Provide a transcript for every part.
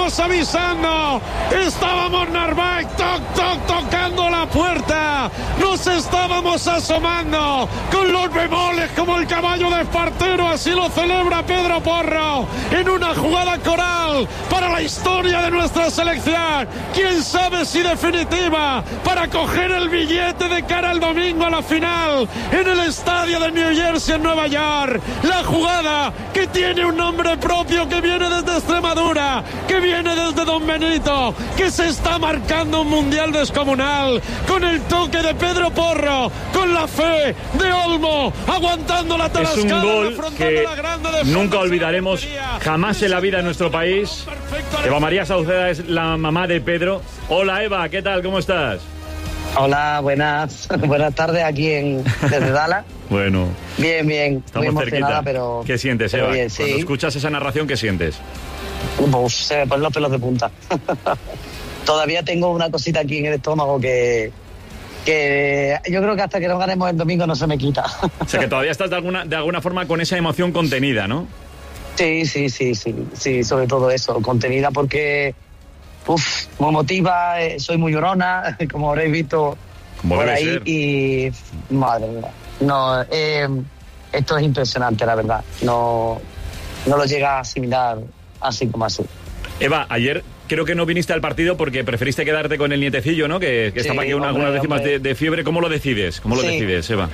estábamos avisando, estábamos Narváez, tocando la puerta, nos estábamos asomando con los bemoles como el caballo de Espartero, así lo celebra Pedro Porro, en una jugada coral para la historia de nuestra selección, quién sabe si definitiva, para coger el billete de cara al domingo a la final, en el estadio de New Jersey en Nueva York, la jugada que tiene un nombre propio, que viene desde Extremadura, que viene desde Don Benito, que se está marcando un mundial descomunal, con el toque de Pedro Porro, con la fe de Olmo, aguantando la tarascada. Es un gol que nunca olvidaremos jamás en la vida en nuestro país. Eva María Sauceda es la mamá de Pedro. Hola Eva, ¿qué tal? ¿Cómo estás? Hola, buenas tardes aquí desde Dallas. Bueno. Bien. Estamos muy emocionada, cerquita. pero... ¿Qué sientes, Eva? Bien, sí. Cuando escuchas esa narración, ¿qué sientes? Pues se me ponen los pelos de punta. Todavía tengo una cosita aquí en el estómago que yo creo que hasta que no ganemos el domingo no se me quita. O sea, que todavía estás de alguna forma con esa emoción contenida, ¿no? Sí, sobre todo eso, contenida porque me motiva, soy muy llorona, como habréis visto por ahí, ser. Y madre mía, no, esto es impresionante, la verdad, no lo llega a asimilar así como así. Eva, ayer creo que no viniste al partido porque preferiste quedarte con el nietecillo, ¿no? Que sí, estaba aquí algunas décimas de fiebre. ¿Cómo lo decides? Eva?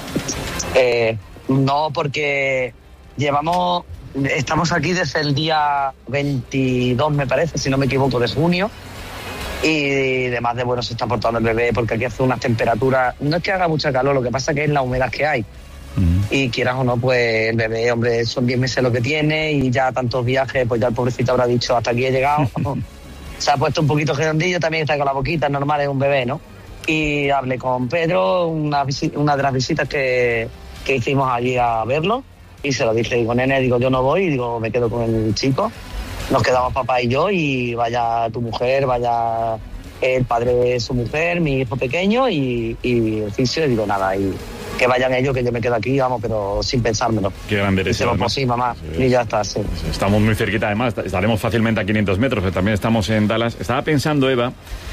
No, porque estamos aquí desde el día 22, me parece, si no me equivoco, de junio. Y además de bueno se está portando el bebé porque aquí hace unas temperaturas, no es que haga mucha calor, lo que pasa que es la humedad que hay. Y quieras o no, pues el bebé, hombre, son 10 meses lo que tiene y ya tantos viajes, pues ya el pobrecito habrá dicho hasta aquí he llegado. Se ha puesto un poquito redondillo, también está con la boquita, es normal, es un bebé, ¿no? Y hablé con Pedro, una de las visitas que hicimos allí a verlo, y se lo dije, digo, nene, yo no voy, digo, me quedo con el chico, nos quedamos papá y yo, y vaya tu mujer, vaya el padre de su mujer, mi hijo pequeño y el fisio, y digo, nada, y que vayan ellos, que yo me quedo aquí, vamos, pero sin pensármelo. Qué grande eres. Pues sí, mamá, sí. Y ya está, sí. Estamos muy cerquita, además, estaremos fácilmente a 500 metros, pero también estamos en Dallas. Estaba pensando, Eva,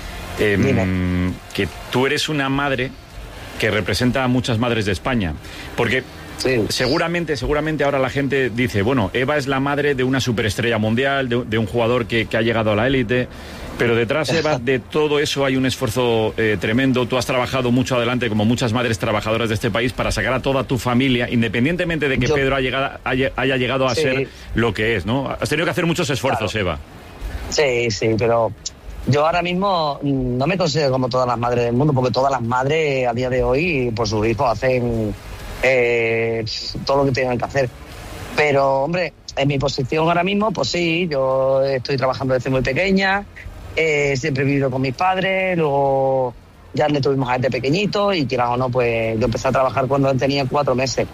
que tú eres una madre que representa a muchas madres de España, porque sí. Seguramente ahora la gente dice, bueno, Eva es la madre de una superestrella mundial, de un jugador que ha llegado a la élite. Pero detrás, Eva, de todo eso hay un esfuerzo tremendo. Tú has trabajado mucho adelante, como muchas madres trabajadoras de este país, para sacar a toda tu familia, independientemente de que Pedro haya llegado a ser lo que es, ¿no? Has tenido que hacer muchos esfuerzos, claro. Eva. Sí, pero yo ahora mismo no me considero como todas las madres del mundo, porque todas las madres a día de hoy, por sus hijos, hacen todo lo que tienen que hacer. Pero, hombre, en mi posición ahora mismo, pues sí, yo estoy trabajando desde muy pequeña. Siempre he vivido con mis padres, luego ya le tuvimos a este pequeñito y quieras o no, pues yo empecé a trabajar cuando él tenía 4 meses.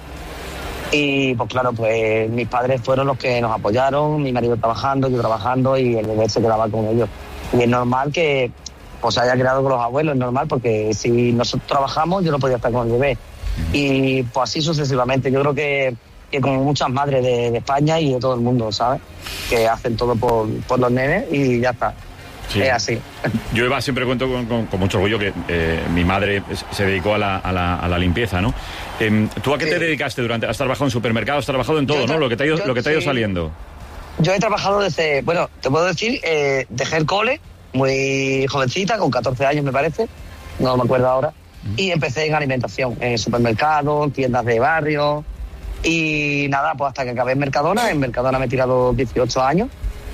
Y pues claro, pues mis padres fueron los que nos apoyaron, mi marido trabajando, yo trabajando y el bebé se quedaba con ellos. Y es normal que pues haya quedado con los abuelos, es normal porque si nosotros trabajamos yo no podía estar con el bebé. Y pues así sucesivamente, yo creo que como muchas madres de España y de todo el mundo, ¿sabes? Que hacen todo por los nenes y ya está. Sí. Es así. Yo, Eva, siempre cuento con mucho orgullo que mi madre se dedicó a la limpieza, ¿no? ¿Tú a qué te dedicaste has trabajado en supermercados, has trabajado en todo, ¿no? Lo que te ha ido saliendo. Yo he trabajado desde, bueno, te puedo decir, dejé el cole muy jovencita, con 14 años me parece, no me acuerdo ahora, y empecé en alimentación, en supermercados, tiendas de barrio, y nada, pues hasta que acabé en Mercadona me he tirado 18 años.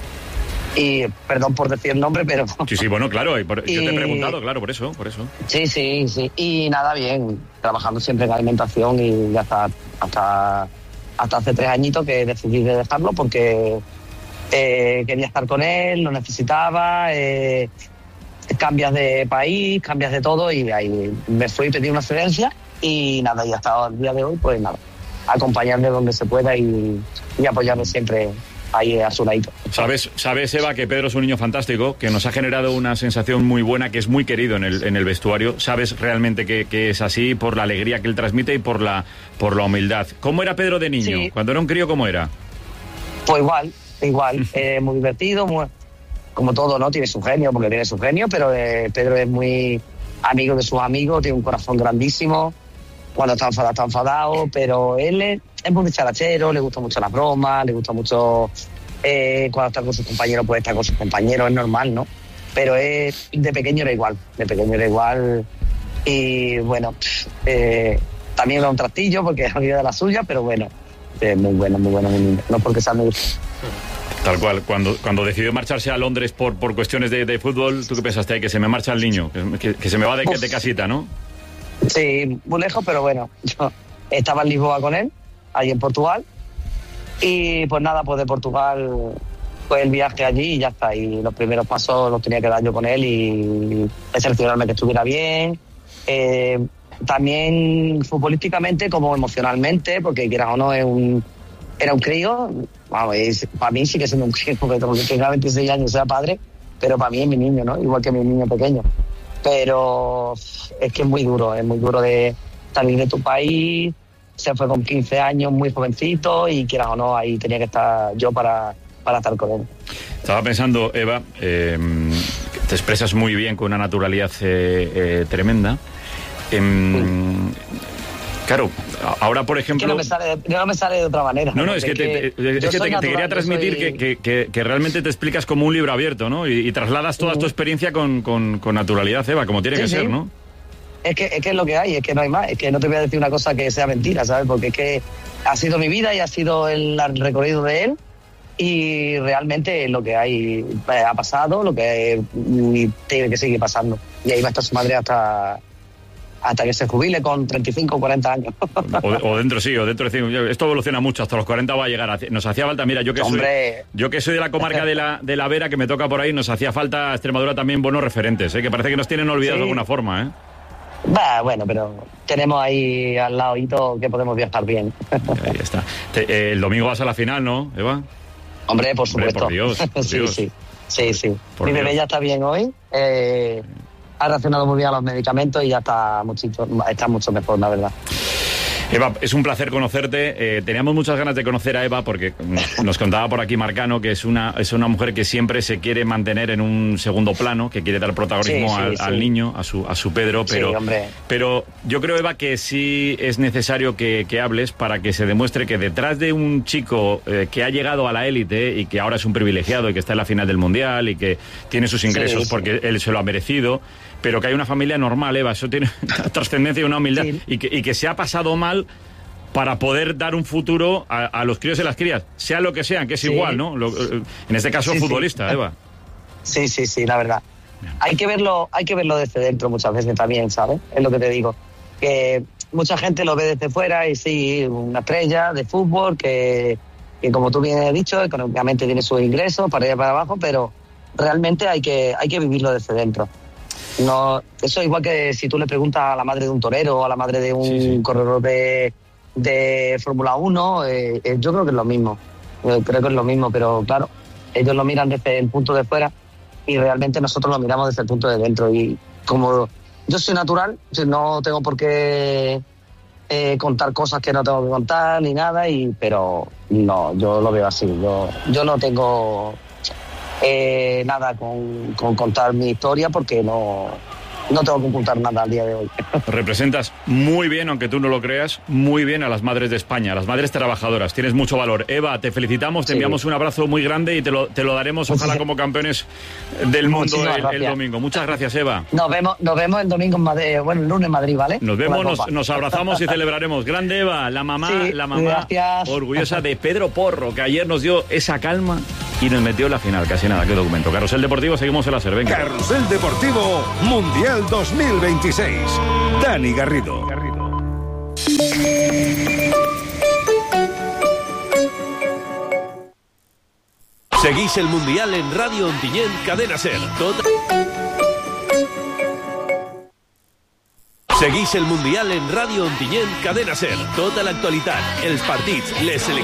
Y perdón por decir el nombre, pero... Sí, bueno, claro, yo te he preguntado, claro, por eso. Sí. Y nada, bien, trabajando siempre en alimentación y ya hasta hace 3 añitos que decidí de dejarlo porque quería estar con él, lo necesitaba, cambias de país, cambias de todo y ahí me fui y pedí una excedencia y nada, y hasta el día de hoy, pues nada, acompañarle donde se pueda y apoyarle siempre ahí a su ladito. Sabes, Eva, que Pedro es un niño fantástico, que nos ha generado una sensación muy buena, que es muy querido en el vestuario. Sabes realmente que es así por la alegría que él transmite y por la humildad. ¿Cómo era Pedro de niño? Sí. Cuando era un crío, ¿cómo era? Pues igual, muy divertido, como todo, ¿no? Tiene su genio, porque tiene su genio, pero Pedro es muy amigo de sus amigos, tiene un corazón grandísimo. Cuando está enfadado, pero él es muy dicharachero, le gusta mucho las bromas, le gusta mucho cuando está con sus compañeros, puede estar con sus compañeros, es normal, ¿no? Pero de pequeño era igual. Y bueno, también era un trastillo porque es amigo de la suya, pero bueno, muy bueno, muy lindo. No porque sea muy... Tal cual, cuando decidió marcharse a Londres por cuestiones de fútbol, ¿tú qué pensaste? Ay, que se me marcha el niño, que se me va de casita, ¿no? Sí, muy lejos, pero bueno, yo estaba en Lisboa con él, allí en Portugal, y pues nada, pues de Portugal fue el viaje allí y ya está, y los primeros pasos los tenía que dar yo con él y cerciorarme que estuviera bien, también futbolísticamente como emocionalmente, porque quieras o no era un crío, vamos, para mí sigue siendo un crío, porque tenga 26 años, sea padre, pero para mí es mi niño, ¿no? Igual que mi niño pequeño. Pero es que es muy duro de salir de tu país, se fue con 15 años, muy jovencito, y quieras o no, ahí tenía que estar yo para estar con él. Estaba pensando, Eva, te expresas muy bien con una naturalidad tremenda. Claro, ahora por ejemplo... Que no me sale de otra manera. No, es que te quería transmitir que realmente te explicas como un libro abierto, ¿no? Y trasladas toda tu experiencia con naturalidad, Eva, como tiene que ser, ¿no? Es que es lo que hay, es que no hay más, es que no te voy a decir una cosa que sea mentira, ¿sabes? Porque es que ha sido mi vida y ha sido el recorrido de él, y realmente lo que hay ha pasado, lo que tiene que seguir pasando. Y ahí va a estar su madre hasta que se jubile con 35 o 40 años. O dentro de 5. Esto evoluciona mucho, hasta los 40 va a llegar. Nos hacía falta, mira, yo que soy de la comarca de la Vera, que me toca por ahí, nos hacía falta a Extremadura también buenos referentes, que parece que nos tienen olvidados de alguna forma, Bueno, pero tenemos ahí al lado que podemos viajar bien. Ahí está. El domingo vas a la final, ¿no, Eva? Hombre, por supuesto. Por Dios. Sí. Mi bebé ya está bien hoy. Ha reaccionado muy bien a los medicamentos y ya está mucho mejor, la verdad. Eva, es un placer conocerte. Teníamos muchas ganas de conocer a Eva porque nos contaba por aquí Marcano que es una mujer que siempre se quiere mantener en un segundo plano, que quiere dar protagonismo al niño, a su Pedro, pero yo creo, Eva, que sí es necesario que hables para que se demuestre que detrás de un chico que ha llegado a la élite y que ahora es un privilegiado y que está en la final del Mundial y que tiene sus ingresos porque él se lo ha merecido, pero que hay una familia normal, Eva, eso tiene una trascendencia y una humildad, y que se ha pasado mal para poder dar un futuro a los críos y las crías, sea lo que sean, que es igual, ¿no? En este caso, futbolista, Eva. Sí, la verdad. Hay que verlo desde dentro muchas veces también, ¿sabes? Es lo que te digo. Que mucha gente lo ve desde fuera y sí, una estrella de fútbol que como tú bien has dicho, económicamente tiene sus ingresos para allá y para abajo, pero realmente hay que vivirlo desde dentro. No, eso es igual que si tú le preguntas a la madre de un torero o a la madre de un corredor de Fórmula 1, yo creo que es lo mismo. Creo que es lo mismo, pero claro, ellos lo miran desde el punto de fuera y realmente nosotros lo miramos desde el punto de dentro. Y como yo soy natural, no tengo por qué contar cosas que no tengo que contar ni nada, pero no, yo lo veo así. Yo no tengo... nada con contar mi historia porque no tengo que ocultar nada al día de hoy. Representas muy bien, aunque tú no lo creas, muy bien a las madres de España, a las madres trabajadoras. Tienes mucho valor. Eva, te felicitamos, te enviamos un abrazo muy grande y te lo daremos, ojalá, como campeones del mundo el domingo. Muchas gracias, Eva. Nos vemos el domingo en Madrid, el lunes en Madrid, ¿vale? Nos vemos, nos abrazamos y celebraremos. Grande, Eva, la mamá gracias. Orgullosa de Pedro Porro, que ayer nos dio esa calma y nos metió en la final. Casi nada, qué documento. Carrusel Deportivo, seguimos en la SER. Venga. Carrusel Deportivo Mundial 2026. Dani Garrido. Seguís el Mundial en Radio Ontinyent, Cadena SER. Seguís el Mundial en Radio Ontinyent, Cadena SER. Tota l'actualitat, els partits, les seleccions...